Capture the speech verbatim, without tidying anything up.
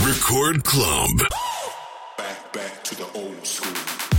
Record Club. Back, back to the old school.